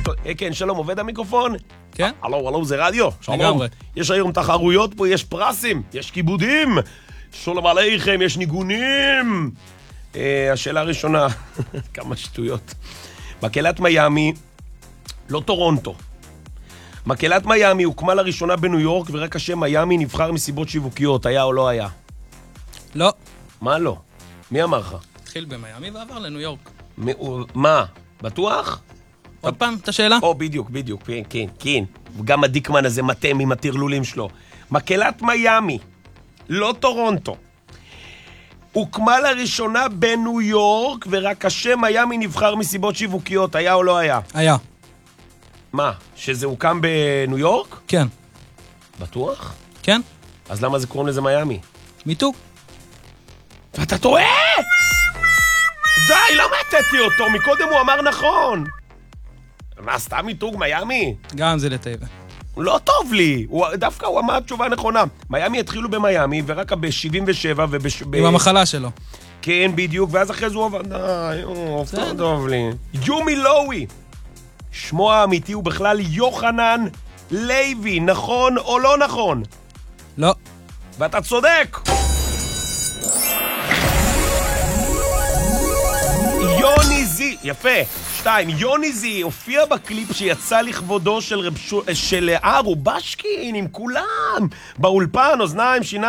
כן, שלום, עובד המיקרופון? כן? הלו, זה רדיו. שלום. לגמרי. יש היום תחרויות פה, יש פרסים, יש כיבודים. שלום עליכם, יש ניגונים. השאלה הראשונה, כמה שטויות. מקהלת מיאמי, לא טורונטו. מקהלת מיאמי הוקמה לראשונה בניו יורק, ורק השם מיאמי נבחר מסיבות שיווקיות, היה או לא היה? לא. מה לא? מי אמר לך? התחיל במיאמי ועבר לניו יורק. מה? בטוח? עוד פעם, את השאלה? בדיוק, כן. וגם הדיקמן הזה מתם עם הטרלולים שלו. מקהלת מיאמי, לא טורונטו. הוקמה לראשונה בניו יורק, ורק השם מיאמי נבחר מסיבות שיווקיות, היה או לא היה? היה. מה? שזה הוקם בניו יורק? כן. בטוח? כן? אז למה זה קוראים לזה מיאמי? מיתוג. ואתה טועה! די, לא מעטתי אותו, מקודם הוא אמר נכון. מה, סתם מיתוג מיאמי? גם זה לטייבה. לא טוב לי, דווקא הוא אמר תשובה נכונה. מיאמי התחילו במיאמי, ורק ב-77 עם המחלה שלו. כן, בדיוק, ואז אחרי זה הוא עבר... די, לא טוב לי. יומי לואי. שמו האמיתי הוא בכלל יוחנן לוי, נכון או לא נכון? לא. ואתה צודק! יוני זי, יפה, 2, יוני זי הופיע בקליפ שיצא לכבודו של רובשקין עם כולם באולפן, אוזניים, שיניים